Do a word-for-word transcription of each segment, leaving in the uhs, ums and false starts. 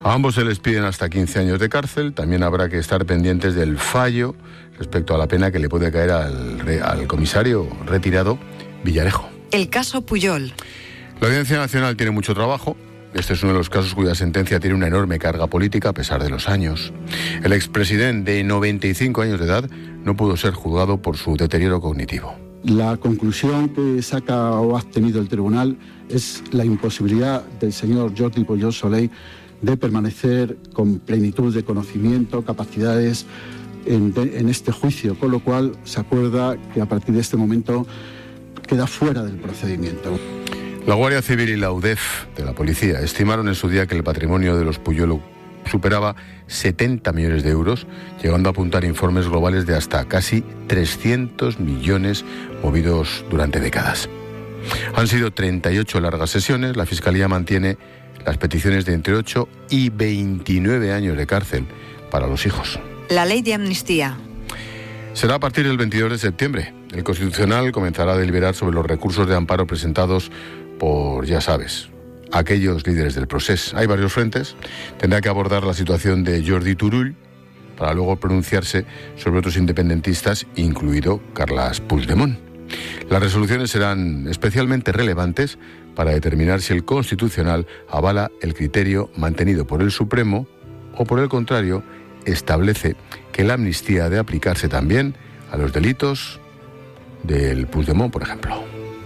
A ambos se les piden hasta quince años de cárcel. También habrá que estar pendientes del fallo respecto a la pena que le puede caer al, al comisario retirado Villarejo. El caso Pujol. La Audiencia Nacional tiene mucho trabajo. Este es uno de los casos cuya sentencia tiene una enorme carga política a pesar de los años. El expresidente de noventa y cinco años de edad no pudo ser juzgado por su deterioro cognitivo. La conclusión que saca o ha obtenido el tribunal es la imposibilidad del señor Jordi Pujol Soley de permanecer con plenitud de conocimiento, capacidades en, en este juicio, con lo cual se acuerda que a partir de este momento queda fuera del procedimiento. La Guardia Civil y la U D E F de la policía estimaron en su día que el patrimonio de los Pujol superaba setenta millones de euros, llegando a apuntar informes globales de hasta casi trescientos millones movidos durante décadas. Han sido treinta y ocho largas sesiones. La Fiscalía mantiene las peticiones de entre ocho y veintinueve años de cárcel para los hijos. La ley de amnistía. Será a partir del veintidós de septiembre. El Constitucional comenzará a deliberar sobre los recursos de amparo presentados por, ya sabes, aquellos líderes del procés. Hay varios frentes. Tendrá que abordar la situación de Jordi Turull para luego pronunciarse sobre otros independentistas, incluido Carles Puigdemont. Las resoluciones serán especialmente relevantes para determinar si el Constitucional avala el criterio mantenido por el Supremo o, por el contrario, establece que la amnistía ha de aplicarse también a los delitos del Puigdemont, por ejemplo.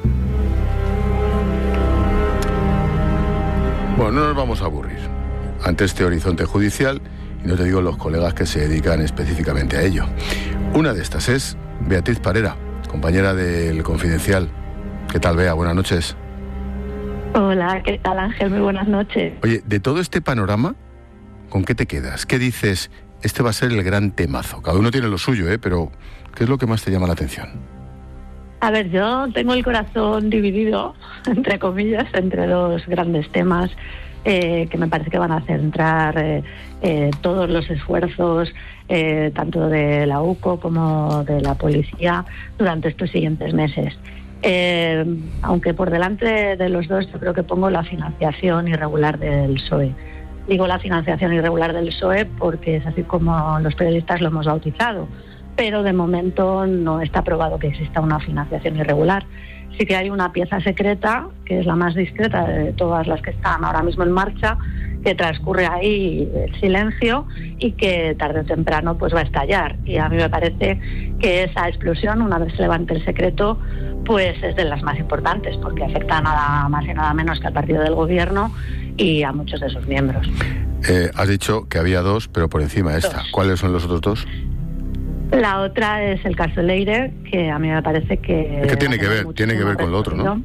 Bueno, no nos vamos a aburrir ante este horizonte judicial, y no te digo los colegas que se dedican específicamente a ello. Una de estas es Beatriz Parera, compañera del Confidencial. ¿Qué tal, Bea? Buenas noches. Hola, ¿qué tal, Ángel? Muy buenas noches. Oye, de todo este panorama, ¿con qué te quedas? ¿Qué dices? Este va a ser el gran temazo. Cada uno tiene lo suyo, ¿eh? Pero ¿qué es lo que más te llama la atención? A ver, yo tengo el corazón dividido, entre comillas, entre dos grandes temas eh, que me parece que van a centrar eh, eh, todos los esfuerzos, eh, tanto de la U C O como de la policía, durante estos siguientes meses. Eh, aunque por delante de los dos yo creo que pongo la financiación irregular del P S O E. Digo la financiación irregular del P S O E porque es así como los periodistas lo hemos bautizado, pero de momento no está probado que exista una financiación irregular. Sí que hay una pieza secreta, que es la más discreta de todas las que están ahora mismo en marcha, que transcurre ahí el silencio y que tarde o temprano pues va a estallar. Y a mí me parece que esa explosión, una vez se levante el secreto, pues es de las más importantes, porque afecta nada más y nada menos que al partido del gobierno y a muchos de sus miembros. Eh, has dicho que había dos, pero por encima de esta. Dos. ¿Cuáles son los otros dos? La otra es el caso Leire, que a mí me parece que... Es que tiene que ver, tiene que ver con lo otro, ¿no?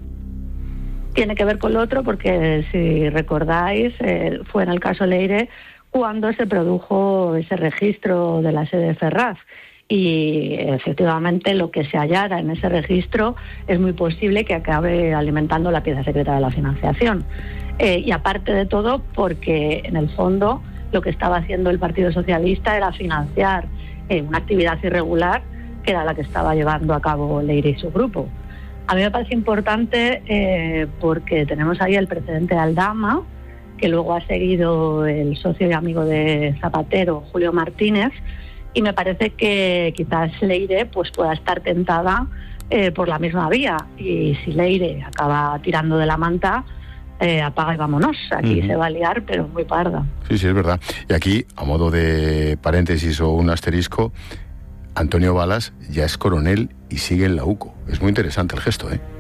Tiene que ver con lo otro porque, si recordáis, eh, fue en el caso Leire cuando se produjo ese registro de la sede de Ferraz. Y efectivamente lo que se hallara en ese registro es muy posible que acabe alimentando la pieza secreta de la financiación. Eh, y aparte de todo, porque en el fondo lo que estaba haciendo el Partido Socialista era financiar eh, una actividad irregular que era la que estaba llevando a cabo Leire y su grupo. A mí me parece importante eh, porque tenemos ahí el precedente de Aldama, que luego ha seguido el socio y amigo de Zapatero, Julio Martínez, y me parece que quizás Leire pues pueda estar tentada eh, por la misma vía, y si Leire acaba tirando de la manta, eh, apaga y vámonos. Aquí uh-huh. se va a liar, pero muy parda. Sí, sí, es verdad. Y aquí, a modo de paréntesis o un asterisco, Antonio Balas ya es coronel y sigue en la U C O. Es muy interesante el gesto, ¿eh?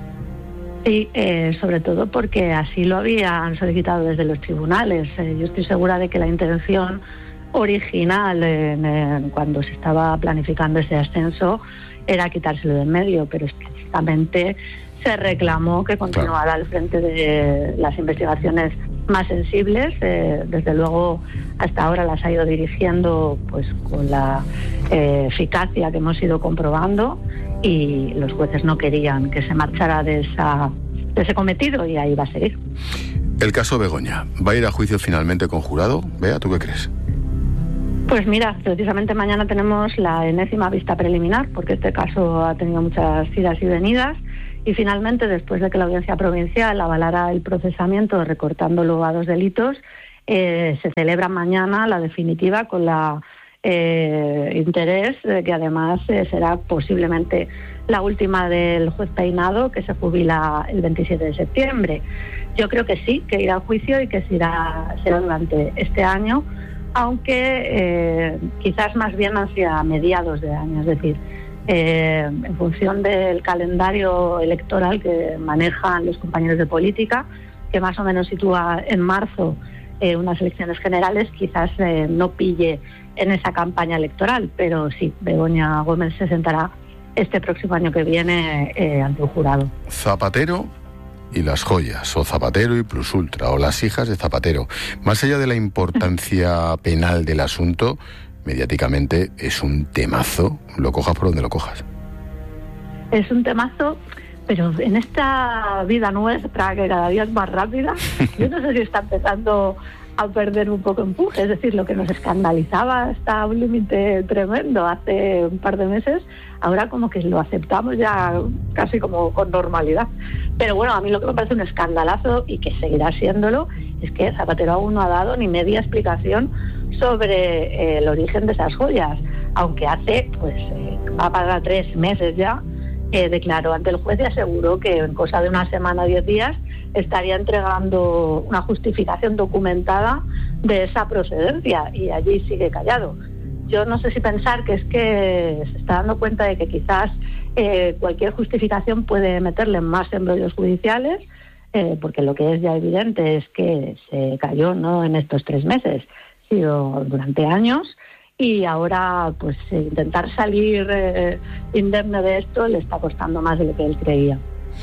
Sí, eh, sobre todo porque así lo habían solicitado desde los tribunales. Eh, yo estoy segura de que la intención original en, en, cuando se estaba planificando ese ascenso era quitárselo de en medio, pero explícitamente se reclamó que continuara claro. al frente de las investigaciones más sensibles. Eh, desde luego hasta ahora las ha ido dirigiendo pues con la eh, eficacia que hemos ido comprobando, y los jueces no querían que se marchara de, esa, de ese cometido, y ahí va a seguir. El caso Begoña, ¿va a ir a juicio finalmente con jurado? Bea, ¿tú qué crees? Pues mira, precisamente mañana tenemos la enésima vista preliminar, porque este caso ha tenido muchas idas y venidas, y finalmente, después de que la Audiencia Provincial avalara el procesamiento recortándolo a dos delitos, eh, se celebra mañana la definitiva con la eh, interés, eh, que además eh, será posiblemente la última del juez Peinado, que se jubila el veintisiete de septiembre. Yo creo que sí, que irá a juicio y que será, será durante este año, aunque eh, quizás más bien hacia mediados de año, es decir, eh, en función del calendario electoral que manejan los compañeros de política, que más o menos sitúa en marzo eh, unas elecciones generales, quizás eh, no pille en esa campaña electoral, pero sí, Begoña Gómez se sentará este próximo año que viene eh, ante un jurado. Zapatero y las joyas, o Zapatero y Plus Ultra, o las hijas de Zapatero. Más allá de la importancia penal del asunto, mediáticamente es un temazo, lo cojas por donde lo cojas. Es un temazo, pero en esta vida nuestra, que cada día es más rápida, yo no sé si está empezando a perder un poco empuje. Es decir, lo que nos escandalizaba hasta un límite tremendo hace un par de meses, ahora como que lo aceptamos ya casi como con normalidad. Pero bueno, a mí lo que me parece un escandalazo, y que seguirá siéndolo, es que Zapatero aún no ha dado ni media explicación sobre eh, el origen de esas joyas, aunque hace, pues, eh, va para tres meses ya, eh, declaró ante el juez y aseguró que en cosa de una semana, diez días, estaría entregando una justificación documentada de esa procedencia, y allí sigue callado. Yo no sé si pensar que es que se está dando cuenta de que quizás eh, cualquier justificación puede meterle más embrollos judiciales, eh, porque lo que es ya evidente es que se cayó no en estos tres meses, sino durante años, y ahora pues intentar salir eh, indemne de esto le está costando más de lo que él creía.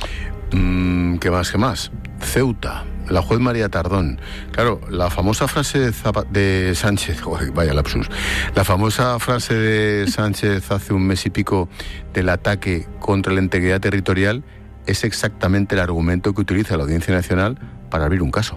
Mm, ¿Qué más, qué más? Ceuta, la juez María Tardón. Claro, la famosa frase de, Zapa- de Sánchez, joder, vaya lapsus, la famosa frase de Sánchez hace un mes y pico del ataque contra la integridad territorial es exactamente el argumento que utiliza la Audiencia Nacional para abrir un caso.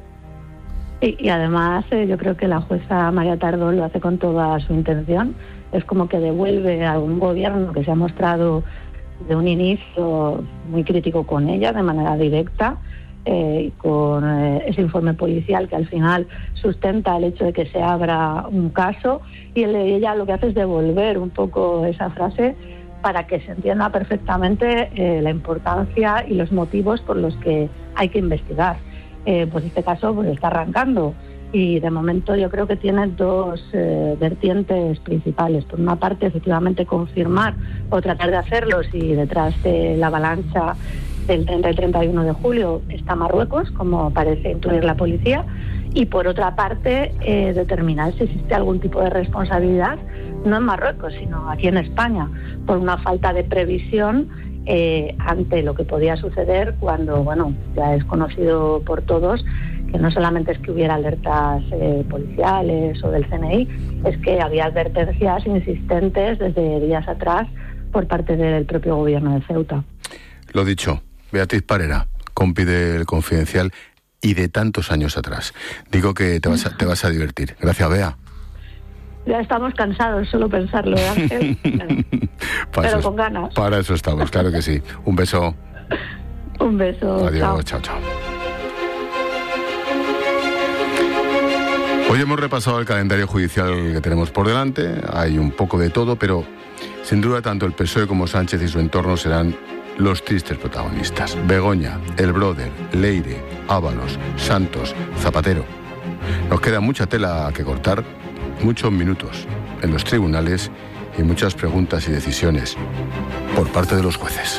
Y, y además eh, yo creo que la jueza María Tardón lo hace con toda su intención. Es como que devuelve a un gobierno que se ha mostrado de un inicio muy crítico con ella, de manera directa, eh, con eh, ese informe policial que al final sustenta el hecho de que se abra un caso, y el, ella lo que hace es devolver un poco esa frase para que se entienda perfectamente eh, la importancia y los motivos por los que hay que investigar. Eh, pues este caso pues está arrancando, y de momento yo creo que tiene dos eh, vertientes principales. Por una parte, efectivamente, confirmar o tratar de hacerlo si detrás de la avalancha del treinta y treinta y uno de julio está Marruecos, como parece intuir la policía, y por otra parte, eh, determinar si existe algún tipo de responsabilidad, no en Marruecos, sino aquí en España, por una falta de previsión eh, ante lo que podía suceder cuando, bueno, ya es conocido por todos que no solamente es que hubiera alertas eh, policiales o del C N I, es que había advertencias insistentes desde días atrás por parte del propio gobierno de Ceuta. Lo dicho, Beatriz Parera, compi del Confidencial y de tantos años atrás. Digo que te vas a, te vas a divertir. Gracias, Bea. Ya estamos cansados, solo pensarlo, ¿eh, Ángel? Pero eso, con ganas. Para eso estamos, claro que sí. Un beso. Un beso. Adiós, chao, chao. Hoy hemos repasado el calendario judicial que tenemos por delante. Hay un poco de todo, pero sin duda tanto el P S O E como Sánchez y su entorno serán los tristes protagonistas. Begoña, El Brother, Leire, Ábalos, Santos, Zapatero. Nos queda mucha tela que cortar, muchos minutos en los tribunales y muchas preguntas y decisiones por parte de los jueces.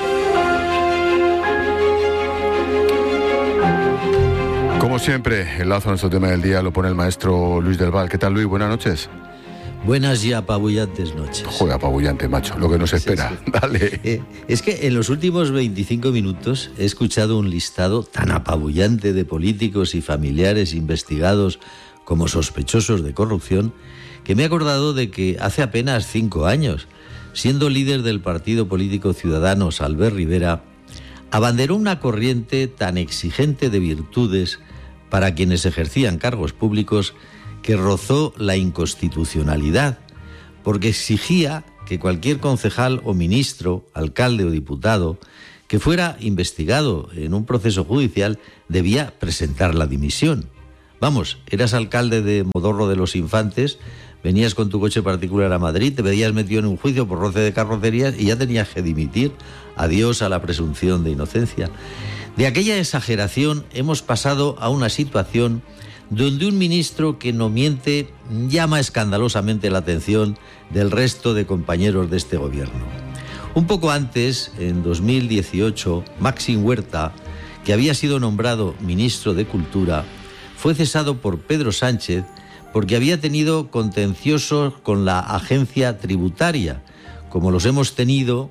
Como siempre, el lazo a nuestro tema del día lo pone el maestro Luis del Val. ¿Qué tal, Luis? Buenas noches. Buenas y apabullantes noches. Joder, apabullante, macho, lo que nos espera. Sí, sí. Dale. Eh, es que en los últimos veinticinco minutos he escuchado un listado tan apabullante de políticos y familiares investigados como sospechosos de corrupción que me he acordado de que hace apenas cinco años, siendo líder del partido político Ciudadanos, Albert Rivera, abanderó una corriente tan exigente de virtudes para quienes ejercían cargos públicos que rozó la inconstitucionalidad, porque exigía que cualquier concejal o ministro, alcalde o diputado que fuera investigado en un proceso judicial debía presentar la dimisión. Vamos, eras alcalde de Modorro de los Infantes, venías con tu coche particular a Madrid, te veías metido en un juicio por roce de carrocerías y ya tenías que dimitir. Adiós a la presunción de inocencia. De aquella exageración hemos pasado a una situación donde un ministro que no miente llama escandalosamente la atención del resto de compañeros de este gobierno. Un poco antes, en dos mil dieciocho, Maxim Huerta, que había sido nombrado ministro de Cultura, fue cesado por Pedro Sánchez porque había tenido contenciosos con la agencia tributaria, como los hemos tenido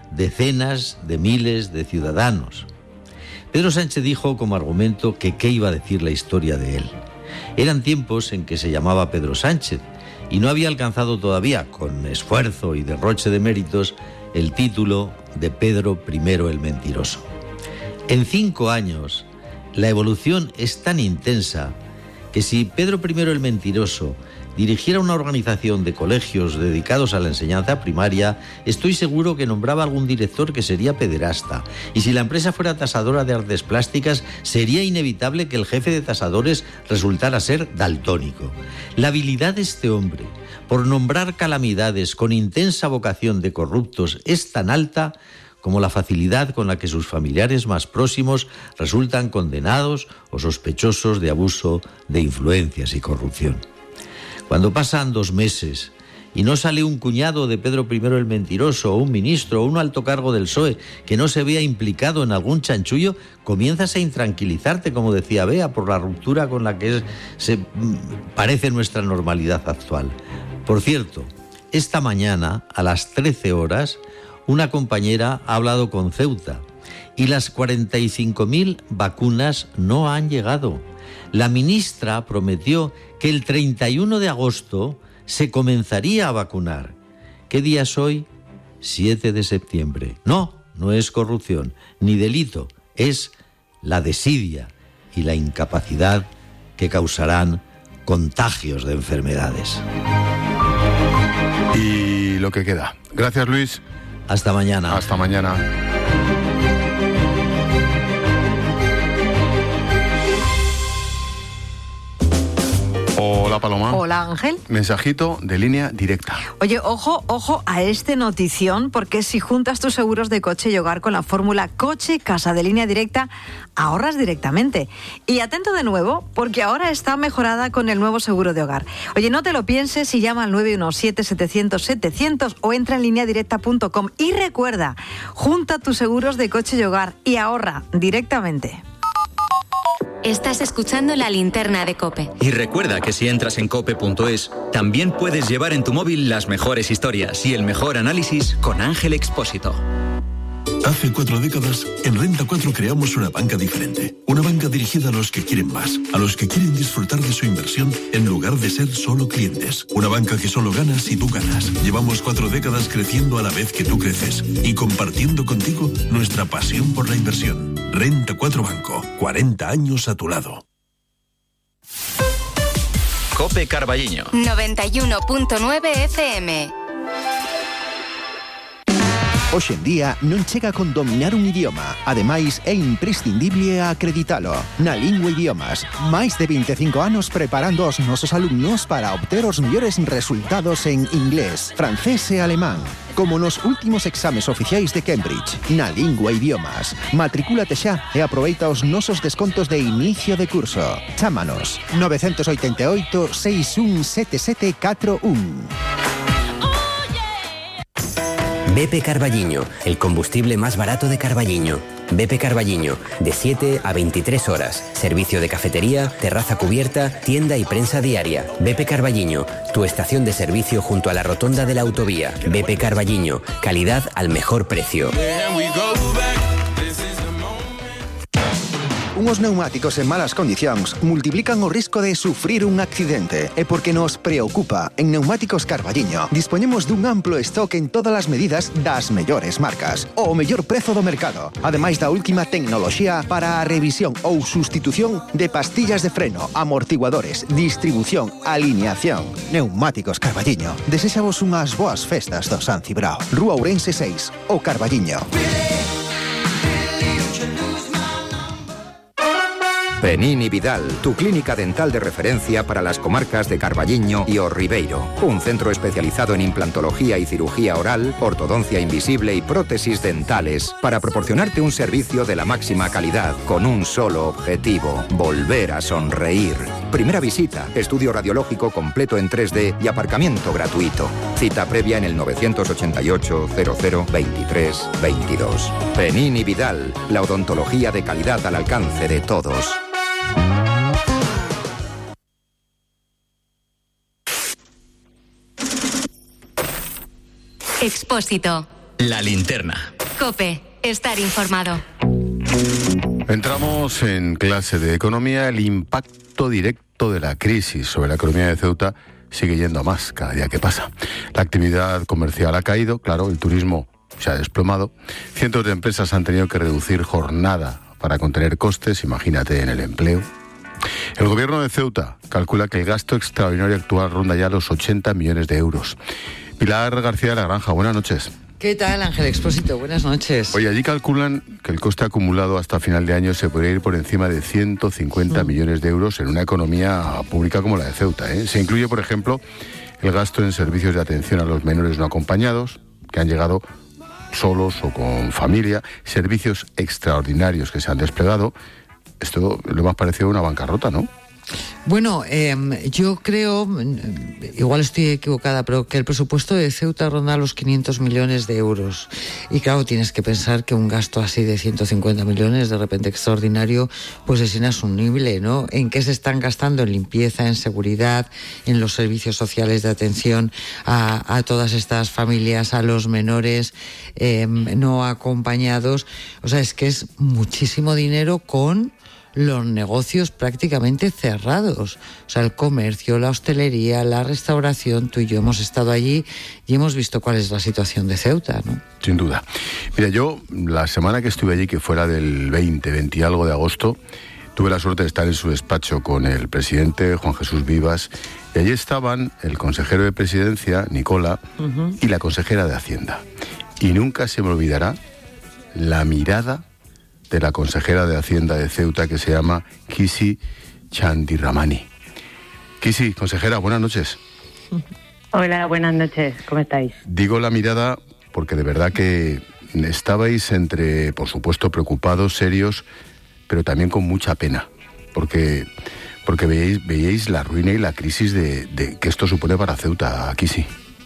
decenas de miles de ciudadanos. Pedro Sánchez dijo como argumento que qué iba a decir la historia de él. Eran tiempos en que se llamaba Pedro Sánchez y no había alcanzado todavía, con esfuerzo y derroche de méritos, el título de Pedro primero el Mentiroso. En cinco años, la evolución es tan intensa que si Pedro primero el Mentiroso dirigiera una organización de colegios dedicados a la enseñanza primaria, estoy seguro que nombraba algún director que sería pederasta. Y si la empresa fuera tasadora de artes plásticas, sería inevitable que el jefe de tasadores resultara ser daltónico. La habilidad de este hombre por nombrar calamidades con intensa vocación de corruptos es tan alta como la facilidad con la que sus familiares más próximos resultan condenados o sospechosos de abuso de influencias y corrupción. Cuando pasan dos meses y no sale un cuñado de Pedro primero el Mentiroso, o un ministro, o un alto cargo del P S O E que no se vea implicado en algún chanchullo, comienzas a intranquilizarte, como decía Bea, por la ruptura con la que es, se parece nuestra normalidad actual. Por cierto, esta mañana, a las trece horas, una compañera ha hablado con Ceuta y las cuarenta y cinco mil vacunas no han llegado. La ministra prometió que el treinta y uno de agosto se comenzaría a vacunar. ¿Qué día es hoy? siete de septiembre. No, no es corrupción ni delito, es la desidia y la incapacidad que causarán contagios de enfermedades. Y lo que queda. Gracias, Luis. Hasta mañana. Hasta mañana. Hola, Paloma. Hola, Ángel. Mensajito de línea directa. Oye, ojo, ojo a este notición, porque si juntas tus seguros de coche y hogar con la fórmula Coche Casa de Línea Directa, ahorras directamente. Y atento de nuevo, porque ahora está mejorada con el nuevo seguro de hogar. Oye, no te lo pienses y llama al nueve uno siete, setecientos, setecientos o entra en línea directa punto com. Y recuerda, junta tus seguros de coche y hogar y ahorra directamente. Estás escuchando La Linterna de COPE. Y recuerda que si entras en cope punto es, también puedes llevar en tu móvil las mejores historias y el mejor análisis con Ángel Expósito. Hace cuatro décadas, en Renta cuatro creamos una banca diferente. Una banca dirigida a los que quieren más, a los que quieren disfrutar de su inversión en lugar de ser solo clientes. Una banca que solo gana si tú ganas. Llevamos cuatro décadas creciendo a la vez que tú creces y compartiendo contigo nuestra pasión por la inversión. Renta cuatro Banco, cuarenta años a tu lado. COPE Carballiño. noventa y uno punto nueve F M. Hoxe en día non chega con dominar un idioma. Ademais, é imprescindible acreditalo. Na Lingua Idiomas, máis de veinticinco anos preparando os nosos alumnos para obter os mellores resultados en inglés, francés e alemán. Como nos últimos exames oficiais de Cambridge. Na Lingua Idiomas. Matricúlate xa e aproveita os nosos descontos de inicio de curso. Chámanos nove oito oito, seis un sete sete catro un. B P Carballiño, el combustible más barato de Carballiño. B P Carballiño, de siete a veintitrés horas. Servicio de cafetería, terraza cubierta, tienda y prensa diaria. B P Carballiño, tu estación de servicio junto a la rotonda de la autovía. B P Carballiño, calidad al mejor precio. Unos neumáticos en malas condicións multiplican o risco de sufrir un accidente. E porque nos preocupa, en Neumáticos Carballiño dispoñemos dun amplo stock en todas as medidas das mellores marcas. O mellor prezo do mercado. Ademais da última tecnoloxía para a revisión ou sustitución de pastillas de freno, amortiguadores, distribución, alineación. Neumáticos Carballiño. Desexamos unhas boas festas do San Cibrao. Rúa Ourense seis, o Carballiño. Penini Vidal, tu clínica dental de referencia para las comarcas de Carballiño y O Ribeiro. Un centro especializado en implantología y cirugía oral, ortodoncia invisible y prótesis dentales para proporcionarte un servicio de la máxima calidad con un solo objetivo: volver a sonreír. Primera visita, estudio radiológico completo en tres D y aparcamiento gratuito. Cita previa en el nueve ocho ocho, cero cero, veintitrés, veintidós. Penini Vidal, la odontología de calidad al alcance de todos. Expósito. La linterna. COPE. Estar informado. Entramos en clase de economía. El impacto directo de la crisis sobre la economía de Ceuta sigue yendo a más cada día que pasa. La actividad comercial ha caído, claro, el turismo se ha desplomado. Cientos de empresas han tenido que reducir jornada para contener costes, imagínate en el empleo. El gobierno de Ceuta calcula que el gasto extraordinario actual ronda ya los ochenta millones de euros. Pilar García de la Granja, buenas noches. ¿Qué tal, Ángel Expósito? Buenas noches. Oye, allí calculan que el coste acumulado hasta final de año se podría ir por encima de ciento cincuenta mm. millones de euros en una economía pública como la de Ceuta, ¿eh? Se incluye, por ejemplo, el gasto en servicios de atención a los menores no acompañados, que han llegado solos o con familia, servicios extraordinarios que se han desplegado. Esto lo más parecido a una bancarrota, ¿no? Bueno, eh, yo creo, igual estoy equivocada, pero que el presupuesto de Ceuta ronda los quinientos millones de euros. Y claro, tienes que pensar que un gasto así de ciento cincuenta millones, de repente extraordinario, pues es inasumible, ¿no? ¿En qué se están gastando? En limpieza, en seguridad, en los servicios sociales de atención a, a todas estas familias, a los menores eh, no acompañados. O sea, es que es muchísimo dinero con los negocios prácticamente cerrados. O sea, el comercio, la hostelería, la restauración. Tú y yo hemos estado allí y hemos visto cuál es la situación de Ceuta, ¿no? Sin duda. Mira, yo la semana que estuve allí, que fuera del veinte, veinte y algo de agosto, tuve la suerte de estar en su despacho con el presidente Juan Jesús Vivas, y allí estaban el consejero de Presidencia, Nicola, uh-huh. y la consejera de Hacienda. Y nunca se me olvidará la mirada de la consejera de Hacienda de Ceuta, que se llama Kisi Chandiramani. Kisi, consejera, buenas noches. Hola, buenas noches, ¿cómo estáis? Digo la mirada porque de verdad que estabais entre, por supuesto, preocupados, serios, pero también con mucha pena, porque, porque veíais, veíais la ruina y la crisis de, de que esto supone para Ceuta, Kisi.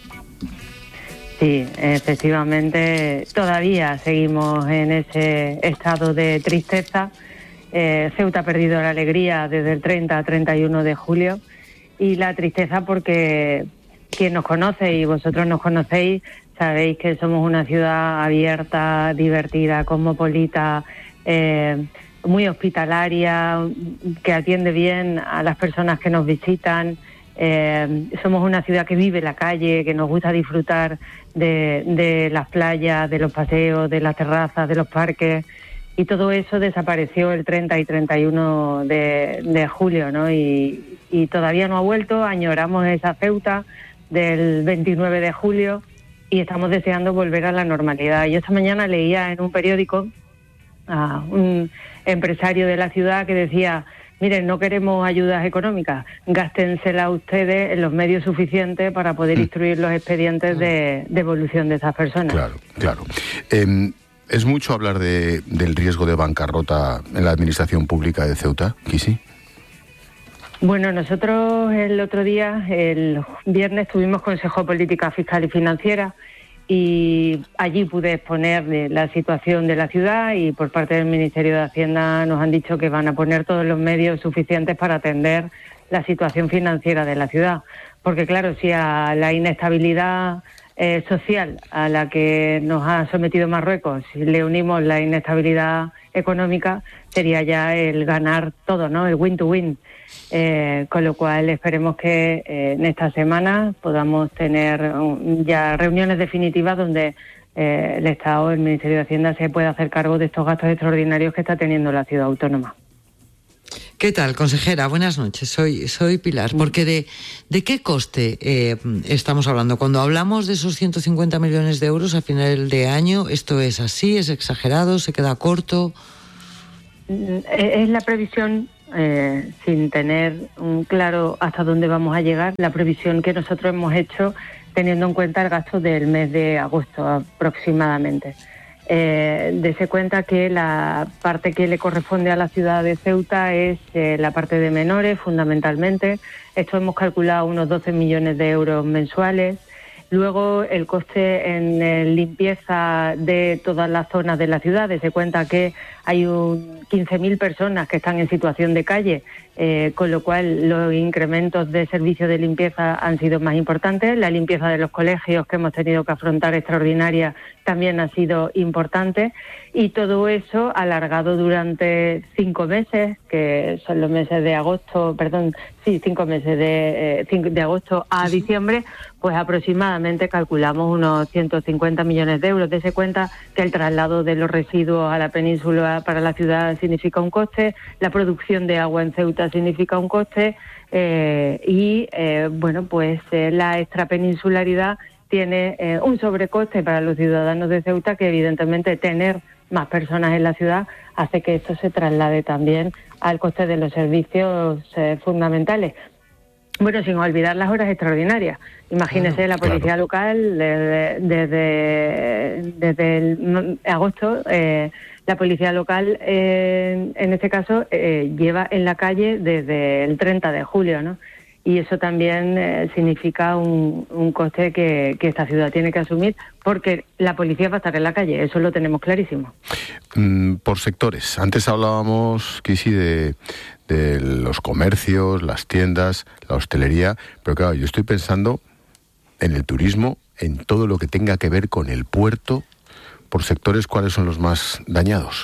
Sí, efectivamente, todavía seguimos en ese estado de tristeza. Eh, Ceuta ha perdido la alegría desde el treinta a treinta y uno de julio, y la tristeza porque quien nos conoce, y vosotros nos conocéis, sabéis que somos una ciudad abierta, divertida, cosmopolita, eh, muy hospitalaria, que atiende bien a las personas que nos visitan. Eh, somos una ciudad que vive la calle, que nos gusta disfrutar de, de las playas, de los paseos, de las terrazas, de los parques, y todo eso desapareció el treinta y treinta y uno de, de julio, ¿no? Y, y todavía no ha vuelto. Añoramos esa Ceuta del veintinueve de julio y estamos deseando volver a la normalidad. Yo esta mañana leía en un periódico a un empresario de la ciudad que decía: miren, no queremos ayudas económicas, gástenselas ustedes en los medios suficientes para poder instruir los expedientes de devolución de esas personas. Claro, claro. Eh, ¿Es mucho hablar de, del riesgo de bancarrota en la administración pública de Ceuta, Kisi? Bueno, nosotros el otro día, el viernes, tuvimos Consejo de Política Fiscal y Financiera, y allí pude exponer de la situación de la ciudad, y por parte del Ministerio de Hacienda nos han dicho que van a poner todos los medios suficientes para atender la situación financiera de la ciudad. Porque claro, si a la inestabilidad eh, social a la que nos ha sometido Marruecos, si le unimos la inestabilidad económica, sería ya el ganar todo, ¿no? El win to win. Eh, con lo cual esperemos que eh, en esta semana podamos tener um, ya reuniones definitivas donde eh, el Estado, el Ministerio de Hacienda, se pueda hacer cargo de estos gastos extraordinarios que está teniendo la ciudad autónoma. ¿Qué tal, consejera? Buenas noches, soy, soy Pilar. Porque de, ¿de qué coste eh, estamos hablando? Cuando hablamos de esos ciento cincuenta millones de euros a final de año, ¿esto es así? ¿Es exagerado? ¿Se queda corto? Es la previsión eh, sin tener un claro hasta dónde vamos a llegar, la previsión que nosotros hemos hecho teniendo en cuenta el gasto del mes de agosto aproximadamente. Eh, dese cuenta que la parte que le corresponde a la ciudad de Ceuta es eh, la parte de menores, fundamentalmente. Esto hemos calculado unos doce millones de euros mensuales. Luego, el coste en eh, limpieza de todas las zonas de la ciudad. Dese cuenta que hay un quince mil personas que están en situación de calle, eh, con lo cual los incrementos de servicios de limpieza han sido más importantes. La limpieza de los colegios que hemos tenido que afrontar extraordinaria también ha sido importante. Y todo eso alargado durante cinco meses, que son los meses de agosto, perdón, sí, cinco meses de, eh, cinco, de agosto a diciembre, pues aproximadamente calculamos unos ciento cincuenta millones de euros. Dese cuenta que el traslado de los residuos a la península para la ciudad significa un coste, la producción de agua en Ceuta significa un coste, eh, y eh, bueno, pues eh, la extrapeninsularidad tiene eh, un sobrecoste para los ciudadanos de Ceuta, que evidentemente tener más personas en la ciudad hace que esto se traslade también al coste de los servicios eh, fundamentales. Bueno, sin olvidar las horas extraordinarias. Imagínese, la policía claro. local, desde, desde, desde el agosto, eh, la policía local, eh, en este caso, eh, lleva en la calle desde el treinta de julio, ¿no? Y eso también eh, significa un, un coste que, que esta ciudad tiene que asumir, porque la policía va a estar en la calle, eso lo tenemos clarísimo. Mm, por sectores. Antes hablábamos, Kisi, de, de los comercios, las tiendas, la hostelería, pero claro, yo estoy pensando en el turismo, en todo lo que tenga que ver con el puerto. Por sectores, ¿cuáles son los más dañados?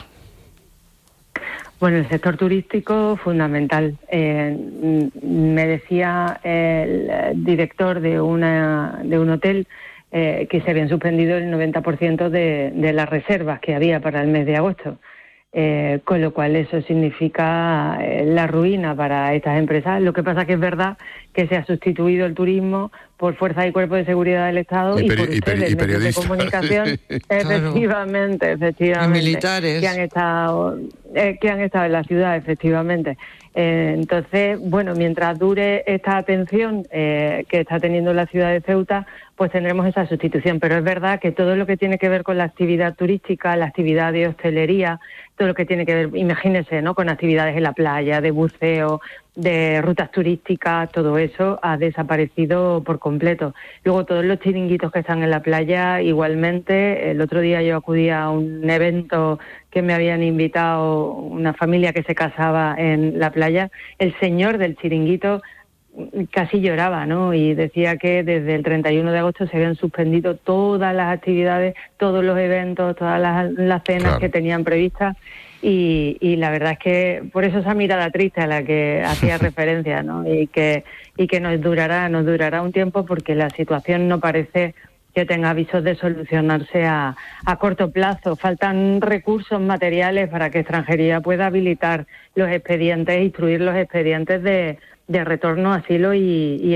Bueno, el sector turístico fundamental. Eh, me decía el director de una de un hotel eh, que se habían suspendido el noventa por ciento de, de las reservas que había para el mes de agosto, eh, con lo cual eso significa eh, la ruina para estas empresas. Lo que pasa que es verdad que se ha sustituido el turismo por fuerzas y cuerpos de seguridad del Estado y, y, por peri- ustedes, y medios de comunicación, efectivamente, efectivamente, y militares que han estado eh, que han estado en la ciudad, efectivamente. Eh, entonces, bueno, mientras dure esta atención eh, que está teniendo la ciudad de Ceuta, pues tendremos esa sustitución. Pero es verdad que todo lo que tiene que ver con la actividad turística, la actividad de hostelería, todo lo que tiene que ver, imagínense, ¿no?, con actividades en la playa, de buceo, de rutas turísticas, todo eso ha desaparecido por completo. Luego todos los chiringuitos que están en la playa, igualmente. El otro día yo acudí a un evento que me habían invitado una familia que se casaba en la playa. El señor del chiringuito casi lloraba, ¿no? Y decía que desde el treinta y uno de agosto se habían suspendido todas las actividades, todos los eventos, todas las, las cenas claro. que tenían previstas. Y, y la verdad es que por eso esa mirada triste a la que hacía referencia, ¿no? Y que y que nos durará, nos durará un tiempo, porque la situación no parece que tenga avisos de solucionarse a, a corto plazo. Faltan recursos materiales para que Extranjería pueda habilitar los expedientes, instruir los expedientes de, de retorno, asilo y, y,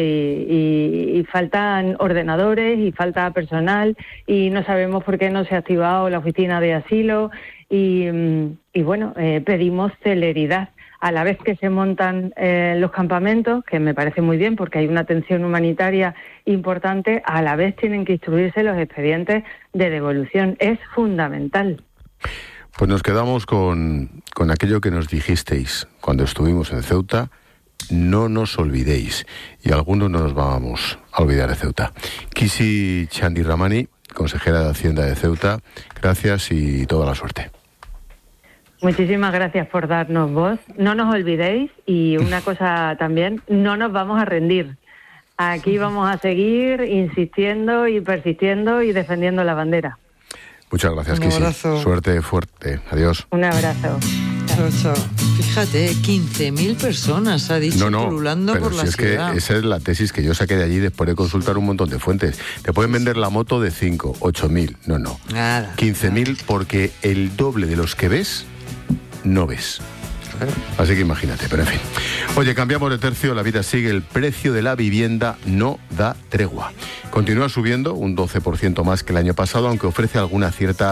y, y faltan ordenadores y falta personal, y no sabemos por qué no se ha activado la oficina de asilo. Y, y bueno, eh, pedimos celeridad. A la vez que se montan eh, los campamentos, que me parece muy bien porque hay una atención humanitaria importante, a la vez tienen que instruirse los expedientes de devolución. Es fundamental. Pues nos quedamos con, con aquello que nos dijisteis cuando estuvimos en Ceuta: no nos olvidéis. Y algunos no nos vamos a olvidar de Ceuta. Kisi Chandiramani, consejera de Hacienda de Ceuta, gracias y toda la suerte. Muchísimas gracias por darnos voz. No nos olvidéis, y una cosa también, no nos vamos a rendir. Aquí vamos a seguir insistiendo y persistiendo y defendiendo la bandera. Muchas gracias, Kisi. Un abrazo. Suerte fuerte. Adiós. Un abrazo. Chao, chao. Fíjate, quince mil personas, ha dicho, no, no, pululando pero por si la es ciudad. Que esa es la tesis que yo saqué de allí después de consultar un montón de fuentes. Te pueden vender la moto de cinco, ocho mil. No, no. Nada. quince mil, porque el doble de los que ves, no ves. Claro. Así que imagínate, pero en fin. Oye, cambiamos de tercio, la vida sigue. El precio de la vivienda no da tregua. Continúa subiendo un doce por ciento más que el año pasado, aunque ofrece alguna cierta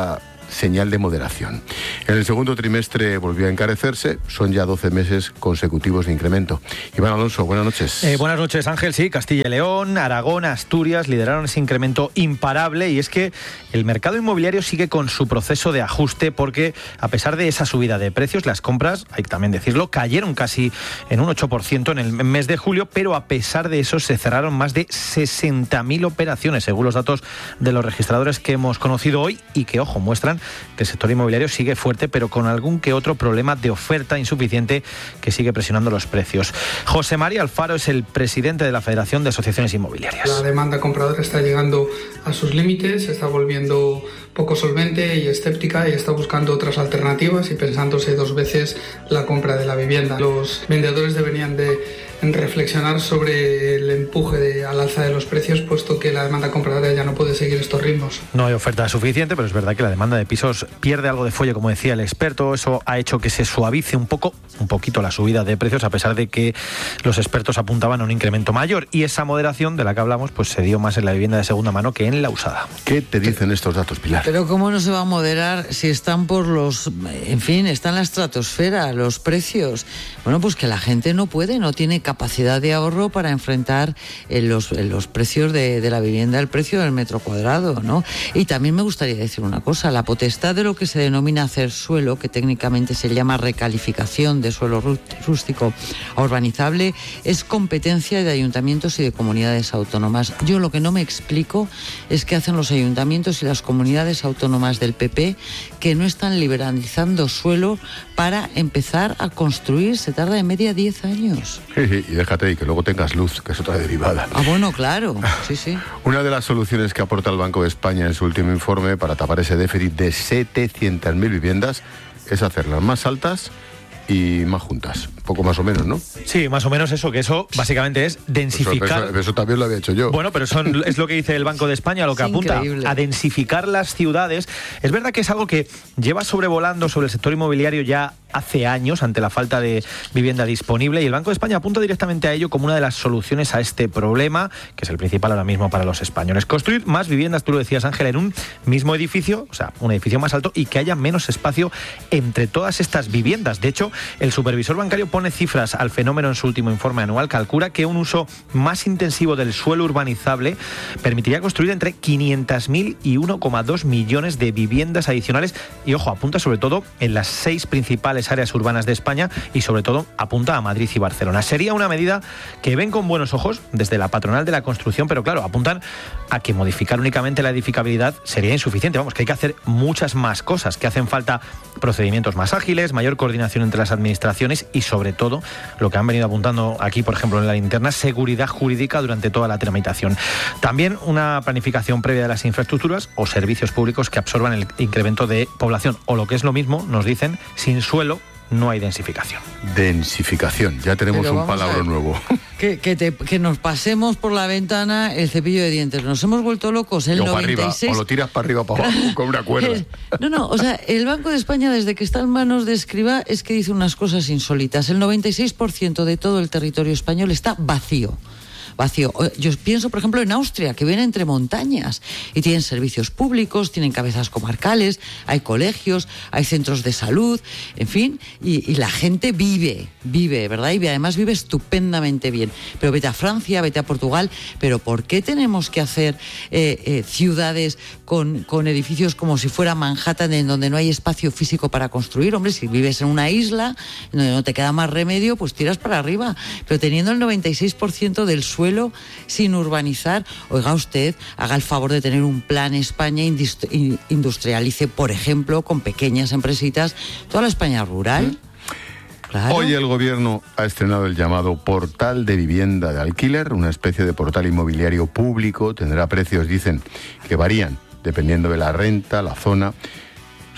señal de moderación. En el segundo trimestre volvió a encarecerse, son ya doce meses consecutivos de incremento. Iván Alonso, buenas noches. Eh, buenas noches, Ángel. Sí, Castilla y León, Aragón, Asturias lideraron ese incremento imparable, y es que el mercado inmobiliario sigue con su proceso de ajuste, porque a pesar de esa subida de precios, las compras, hay que también decirlo, cayeron casi en un ocho por ciento en el mes de julio, pero a pesar de eso se cerraron más de sesenta mil operaciones, según los datos de los registradores que hemos conocido hoy, y que, ojo, muestran que el sector inmobiliario sigue fuerte, pero con algún que otro problema de oferta insuficiente que sigue presionando los precios. José María Alfaro es el presidente de la Federación de Asociaciones Inmobiliarias. La demanda compradora está llegando a sus límites, se está volviendo poco solvente y escéptica, y está buscando otras alternativas y pensándose dos veces la compra de la vivienda. Los vendedores deberían de reflexionar sobre el empuje de, al alza de los precios, puesto que la demanda compradora ya no puede seguir estos ritmos. No hay oferta suficiente, pero es verdad que la demanda de pisos pierde algo de fuelle, como decía el experto. Eso ha hecho que se suavice un poco, un poquito la subida de precios, a pesar de que los expertos apuntaban a un incremento mayor. Y esa moderación de la que hablamos, pues se dio más en la vivienda de segunda mano que en la usada. ¿Qué te dicen estos datos, Pilar? Pero ¿cómo no se va a moderar si están por los... En fin, está en la estratosfera, los precios? Bueno, pues que la gente no puede, no tiene capacidad de ahorro para enfrentar eh, los, eh, los precios de, de la vivienda, el precio del metro cuadrado, ¿no? Y también me gustaría decir una cosa: la potestad de lo que se denomina hacer suelo, que técnicamente se llama recalificación de suelo rústico a urbanizable, es competencia de ayuntamientos y de comunidades autónomas. Yo lo que no me explico es qué hacen los ayuntamientos y las comunidades autónomas del P P, que no están liberalizando suelo para empezar a construir. Se tarda de media diez años. Sí, sí, y déjate ahí, que luego tengas luz, que es otra derivada. Ah, bueno, claro, sí, sí. Una de las soluciones que aporta el Banco de España en su último informe para tapar ese déficit de setecientas mil viviendas es hacerlas más altas y más juntas, poco más o menos, ¿no? Sí, más o menos eso, que eso básicamente es densificar... Eso, eso, eso también lo había hecho yo. Bueno, pero son, es lo que dice el Banco de España, lo que es apunta increíble. A densificar las ciudades. Es verdad que es algo que lleva sobrevolando sobre el sector inmobiliario ya hace años, ante la falta de vivienda disponible, y el Banco de España apunta directamente a ello como una de las soluciones a este problema, que es el principal ahora mismo para los españoles. Construir más viviendas, tú lo decías, Ángel, en un mismo edificio, o sea, un edificio más alto, y que haya menos espacio entre todas estas viviendas. De hecho, el supervisor bancario pone cifras al fenómeno en su último informe anual. Calcula que un uso más intensivo del suelo urbanizable permitiría construir entre quinientas mil y uno coma dos millones de viviendas adicionales, y ojo, apunta sobre todo en las seis principales áreas urbanas de España, y sobre todo apunta a Madrid y Barcelona. Sería una medida que ven con buenos ojos desde la patronal de la construcción, pero claro, apuntan a que modificar únicamente la edificabilidad sería insuficiente. Vamos, que hay que hacer muchas más cosas, que hacen falta procedimientos más ágiles, mayor coordinación entre las administraciones y, sobre todo, lo que han venido apuntando aquí, por ejemplo, en la linterna, seguridad jurídica durante toda la tramitación. También una planificación previa de las infraestructuras o servicios públicos que absorban el incremento de población, o lo que es lo mismo, nos dicen, sin suelo no hay densificación. Densificación, ya tenemos un palabra nuevo. Que, que, te, que nos pasemos por la ventana el cepillo de dientes. Nos hemos vuelto locos. El o noventa y seis... arriba, o lo tiras para arriba, para abajo, con una cuerda. El, no, no, o sea, el Banco de España, desde que está en manos de Escrivá, es que dice unas cosas insólitas. El noventa y seis por ciento de todo el territorio español está vacío. Vacío. Yo pienso, por ejemplo, en Austria, que viene entre montañas y tienen servicios públicos, tienen cabezas comarcales, hay colegios, hay centros de salud, en fin, y, y la gente vive, vive, ¿verdad? Y además vive estupendamente bien. Pero vete a Francia, vete a Portugal, pero ¿por qué tenemos que hacer eh, eh, ciudades con, con edificios como si fuera Manhattan, en donde no hay espacio físico para construir? Hombre, si vives en una isla, donde no te queda más remedio, pues tiras para arriba. Pero teniendo el noventa y seis por ciento del suelo sin urbanizar, oiga usted, haga el favor de tener un plan España, industrialice, por ejemplo, con pequeñas empresitas, toda la España rural. Claro. Hoy el gobierno ha estrenado el llamado Portal de Vivienda de Alquiler, una especie de portal inmobiliario público. Tendrá precios, dicen, que varían dependiendo de la renta, la zona.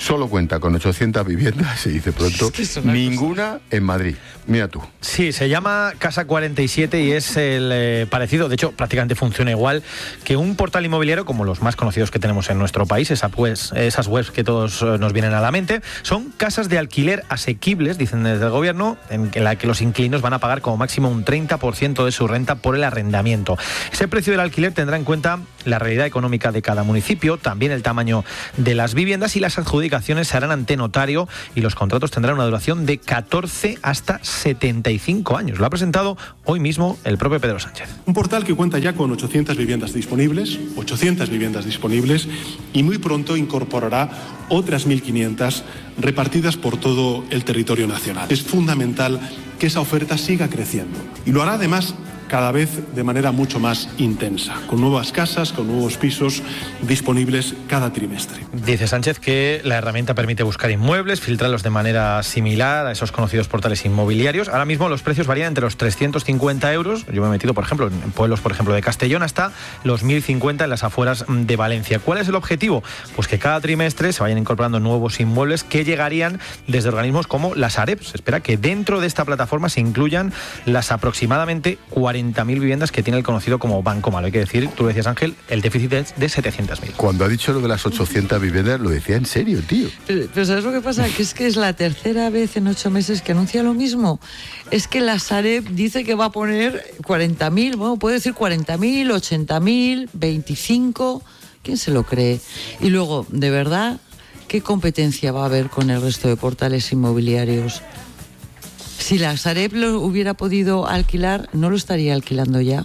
solo cuenta con ochocientas viviendas, se dice pronto, es que ninguna cosa en Madrid. Mira tú. Sí, se llama Casa cuarenta y siete y es el eh, parecido, de hecho prácticamente funciona igual que un portal inmobiliario como los más conocidos que tenemos en nuestro país, esa, pues, esas webs que todos eh, nos vienen a la mente. Son casas de alquiler asequibles, dicen desde el gobierno, en la que los inquilinos van a pagar como máximo un treinta por ciento de su renta por el arrendamiento. Ese precio del alquiler tendrá en cuenta la realidad económica de cada municipio, también el tamaño de las viviendas, y las adjudicaciones se harán ante notario y los contratos tendrán una duración de catorce hasta setenta y cinco años. Lo ha presentado hoy mismo el propio Pedro Sánchez. Un portal que cuenta ya con ochocientas viviendas disponibles, ochocientas viviendas disponibles, y muy pronto incorporará otras mil quinientas repartidas por todo el territorio nacional. Es fundamental que esa oferta siga creciendo y lo hará además cada vez de manera mucho más intensa, con nuevas casas, con nuevos pisos disponibles cada trimestre. Dice Sánchez que la herramienta permite buscar inmuebles, filtrarlos de manera similar a esos conocidos portales inmobiliarios. Ahora mismo los precios varían entre los trescientos cincuenta euros, yo me he metido por ejemplo en pueblos por ejemplo de Castellón, hasta los mil cincuenta en las afueras de Valencia. ¿Cuál es el objetivo? Pues que cada trimestre se vayan incorporando nuevos inmuebles que llegarían desde organismos como la Sareb. Se espera que dentro de esta plataforma se incluyan las aproximadamente cuarenta mil viviendas que tiene el conocido como Banco Malo. Hay que decir, tú lo decías Ángel, el déficit es de setecientas mil. Cuando ha dicho lo de las ochocientas viviendas, lo decía en serio, tío. Pero, pero ¿sabes lo que pasa? Que es que es la tercera vez en ocho meses que anuncia lo mismo. Es que la Sareb dice que va a poner cuarenta mil, bueno, puede decir cuarenta mil, ochenta mil, veinticinco... ¿Quién se lo cree? Y luego, de verdad, ¿qué competencia va a haber con el resto de portales inmobiliarios? Si la Sareb lo hubiera podido alquilar, ¿no lo estaría alquilando ya?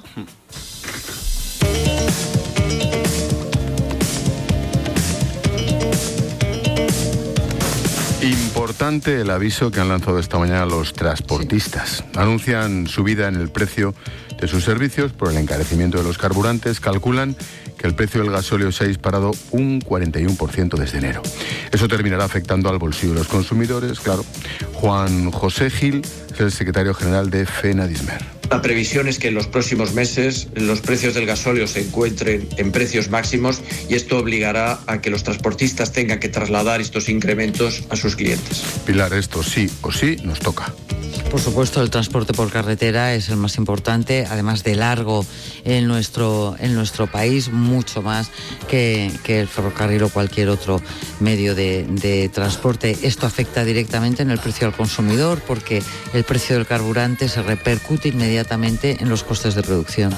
Importante el aviso que han lanzado esta mañana los transportistas. Sí. Anuncian subida en el precio de sus servicios por el encarecimiento de los carburantes. Calculan que el precio del gasóleo se ha disparado un cuarenta y uno por ciento desde enero. Eso terminará afectando al bolsillo de los consumidores, claro. Juan José Gil es el secretario general de FENADISMER. La previsión es que en los próximos meses los precios del gasóleo se encuentren en precios máximos y esto obligará a que los transportistas tengan que trasladar estos incrementos a sus clientes. Pilar, esto sí o sí nos toca. Por supuesto, el transporte por carretera es el más importante, además de largo en nuestro, en nuestro país, mucho más que, que el ferrocarril o cualquier otro medio de, de transporte. Esto afecta directamente en el precio al consumidor porque el precio del carburante se repercute inmediatamente en los costes de producción.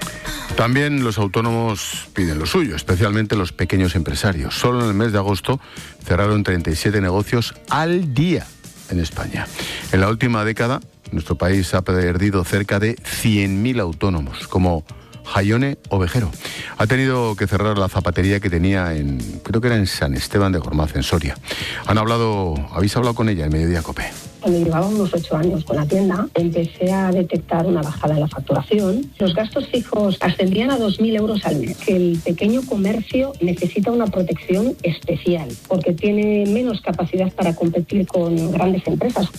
También los autónomos piden lo suyo, especialmente los pequeños empresarios. Solo en el mes de agosto cerraron treinta y siete negocios al día en España. En la última década, nuestro país ha perdido cerca de cien mil autónomos, como Jaione Ovejero. Ha tenido que cerrar la zapatería que tenía en, creo que era en San Esteban de Gormaz, en Soria. Han hablado, habéis hablado con ella en Mediodía Cope. Cuando llevaba unos ocho años con la tienda, empecé a detectar una bajada en la facturación. Los gastos fijos ascendían a dos mil euros al mes. Que el pequeño comercio necesita una protección especial, porque tiene menos capacidad para competir con grandes empresas.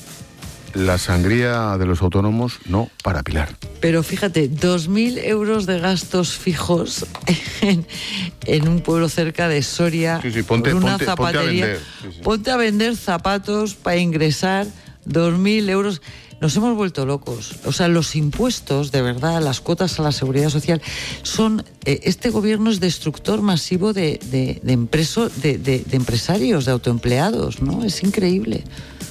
La sangría de los autónomos no para, Pilar. Pero fíjate, dos mil euros de gastos fijos en, en un pueblo cerca de Soria, sí, sí, ponte, con una ponte, zapatería. Ponte a vender, sí, sí. Ponte a vender zapatos para ingresar dos mil euros. Nos hemos vuelto locos. O sea, los impuestos, de verdad, las cuotas a la seguridad social, son... Eh, este gobierno es destructor masivo de, de, de, empreso, de, de, de empresarios, de autoempleados, ¿no? Es increíble.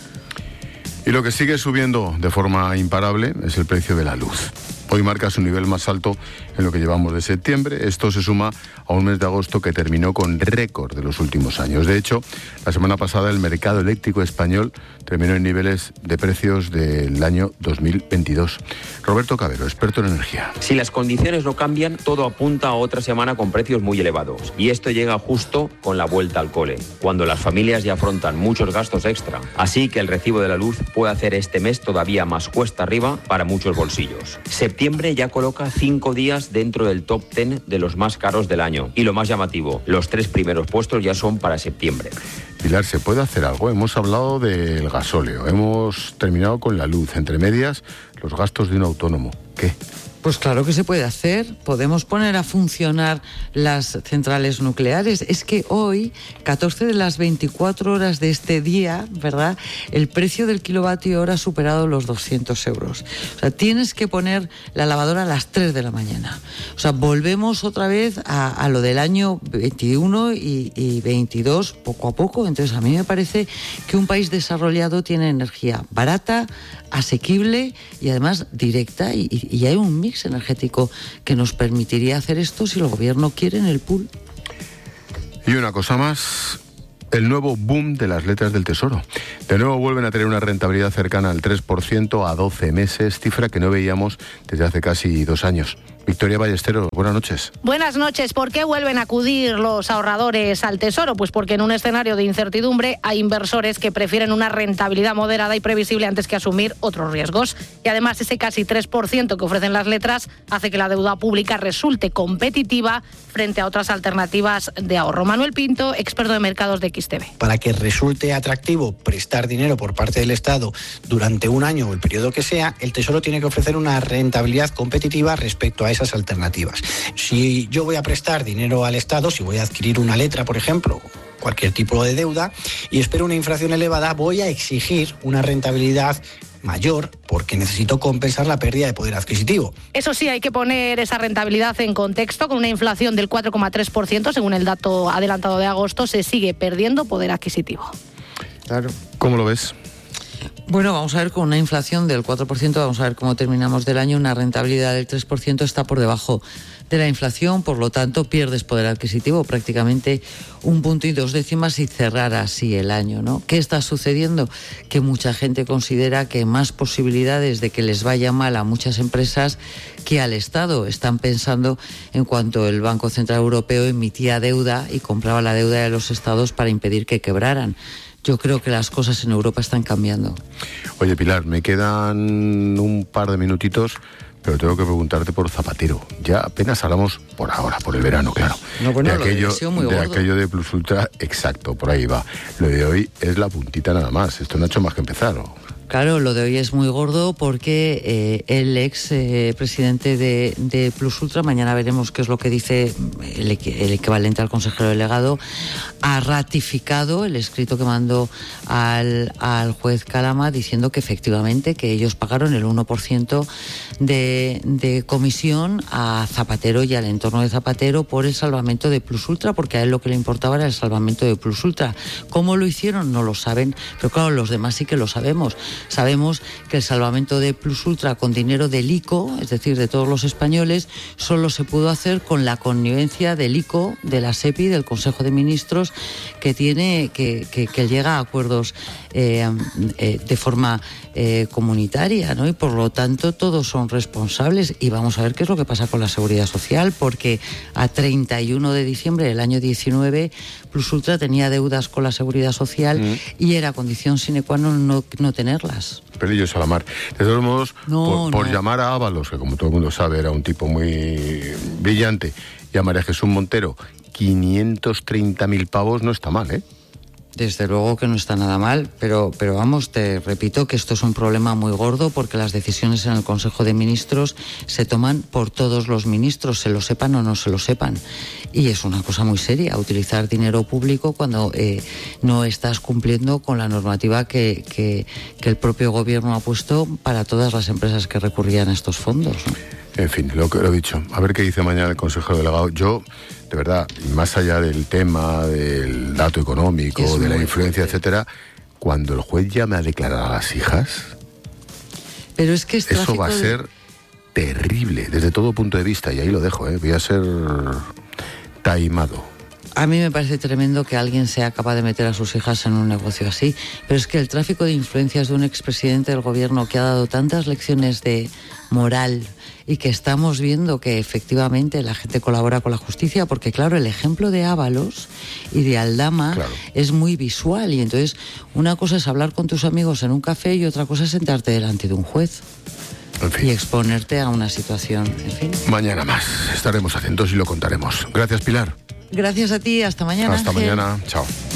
Y lo que sigue subiendo de forma imparable es el precio de la luz. Hoy marca su nivel más alto en lo que llevamos de septiembre. Esto se suma a un mes de agosto que terminó con récord de los últimos años. De hecho, la semana pasada el mercado eléctrico español terminó en niveles de precios del año dos mil veintidós. Roberto Cabero, experto en energía. Si las condiciones no cambian, todo apunta a otra semana con precios muy elevados. Y esto llega justo con la vuelta al cole, cuando las familias ya afrontan muchos gastos extra. Así que el recibo de la luz puede hacer este mes todavía más cuesta arriba para muchos bolsillos. Septiembre ya coloca cinco días dentro del top ten de los más caros del año. Y lo más llamativo, los tres primeros puestos ya son para septiembre. Pilar, ¿se puede hacer algo? Hemos hablado del gasóleo, hemos terminado con la luz, entre medias, los gastos de un autónomo. ¿Qué? Pues claro que se puede hacer. Podemos poner a funcionar las centrales nucleares. Es que hoy, catorce de las veinticuatro horas de este día, ¿verdad?, el precio del kilovatio hora ha superado los doscientos euros. O sea, tienes que poner la lavadora a las tres de la mañana. O sea, volvemos otra vez a, a lo del año veintiuno y, y veintidós, poco a poco. Entonces, a mí me parece que un país desarrollado tiene energía barata, asequible y además directa, y, y hay un mix energético que nos permitiría hacer esto si el gobierno quiere en el pool. Y una cosa más, el nuevo boom de las letras del Tesoro. De nuevo vuelven a tener una rentabilidad cercana al tres por ciento a doce meses, cifra que no veíamos desde hace casi dos años. Victoria Ballesteros, buenas noches. Buenas noches. ¿Por qué vuelven a acudir los ahorradores al Tesoro? Pues porque en un escenario de incertidumbre hay inversores que prefieren una rentabilidad moderada y previsible antes que asumir otros riesgos. Y además ese casi tres por ciento que ofrecen las letras hace que la deuda pública resulte competitiva frente a otras alternativas de ahorro. Manuel Pinto, experto de mercados de X T V. Para que resulte atractivo prestar dinero por parte del Estado durante un año o el periodo que sea, el Tesoro tiene que ofrecer una rentabilidad competitiva respecto a esas alternativas. Si yo voy a prestar dinero al Estado, si voy a adquirir una letra, por ejemplo, cualquier tipo de deuda, y espero una inflación elevada, voy a exigir una rentabilidad mayor porque necesito compensar la pérdida de poder adquisitivo. Eso sí, hay que poner esa rentabilidad en contexto. Con una inflación del cuatro coma tres por ciento, según el dato adelantado de agosto, se sigue perdiendo poder adquisitivo. Claro. ¿Cómo lo ves? Bueno, vamos a ver, con una inflación del cuatro por ciento, vamos a ver cómo terminamos del año, una rentabilidad del tres por ciento está por debajo de la inflación, por lo tanto pierdes poder adquisitivo, prácticamente un punto y dos décimas, y cerrar así el año, ¿no? ¿Qué está sucediendo? Que mucha gente considera que hay más posibilidades de que les vaya mal a muchas empresas que al Estado. Están pensando en cuanto el Banco Central Europeo emitía deuda y compraba la deuda de los estados para impedir que quebraran. Yo creo que las cosas en Europa están cambiando. Oye, Pilar, me quedan un par de minutitos, pero tengo que preguntarte por Zapatero. Ya apenas hablamos por ahora, por el verano, claro. No, bueno, de aquello, de, muy de aquello de Plus Ultra, exacto, por ahí va. Lo de hoy es la puntita nada más. Esto no ha hecho más que empezar, ¿o? Claro, lo de hoy es muy gordo porque eh, el ex eh, presidente de, de Plus Ultra, mañana veremos qué es lo que dice el, el equivalente al consejero delegado, ha ratificado el escrito que mandó al, al juez Calama diciendo que efectivamente que ellos pagaron el uno por ciento de, de comisión a Zapatero y al entorno de Zapatero por el salvamento de Plus Ultra, porque a él lo que le importaba era el salvamento de Plus Ultra. ¿Cómo lo hicieron? No lo saben, pero claro, los demás sí que lo sabemos. Sabemos que el salvamento de Plus Ultra con dinero del I C O, es decir, de todos los españoles, solo se pudo hacer con la connivencia del I C O, de la SEPI, del Consejo de Ministros, que tiene que, que, que llega a acuerdos eh, eh, de forma eh, comunitaria, ¿no? Y por lo tanto todos son responsables. Y vamos a ver qué es lo que pasa con la Seguridad Social, porque a treinta y uno de diciembre del año diecinueve Plus Ultra tenía deudas con la Seguridad Social mm. y era condición sine qua non no, no tenerlas. Pelillos a la mar. De todos modos, no, por, por no. llamar a Ábalos, que como todo el mundo sabe era un tipo muy brillante, y a María Jesús Montero, quinientos treinta mil pavos no está mal, ¿eh? Desde luego que no está nada mal, pero, pero vamos, te repito que esto es un problema muy gordo porque las decisiones en el Consejo de Ministros se toman por todos los ministros, se lo sepan o no se lo sepan. Y es una cosa muy seria, utilizar dinero público cuando eh, no estás cumpliendo con la normativa que, que, que el propio gobierno ha puesto para todas las empresas que recurrían a estos fondos, ¿no? En fin, lo que lo he dicho, a ver qué dice mañana el consejero delegado. Yo, de verdad, más allá del tema del dato económico, es de la influencia, fuerte. etcétera, cuando el juez llame a declarar a las hijas, pero es que es eso va a de... ser terrible desde todo punto de vista, y ahí lo dejo, ¿eh? Voy a ser taimado. A mí me parece tremendo que alguien sea capaz de meter a sus hijas en un negocio así, pero es que el tráfico de influencias de un expresidente del gobierno que ha dado tantas lecciones de moral y que estamos viendo que efectivamente la gente colabora con la justicia, porque claro, el ejemplo de Ábalos y de Aldama claro. es muy visual, y entonces una cosa es hablar con tus amigos en un café y otra cosa es sentarte delante de un juez. En fin. Y exponerte a una situación, en fin. Mañana más, estaremos atentos y lo contaremos. Gracias, Pilar. Gracias a ti, hasta mañana. Hasta Ángel. mañana, chao.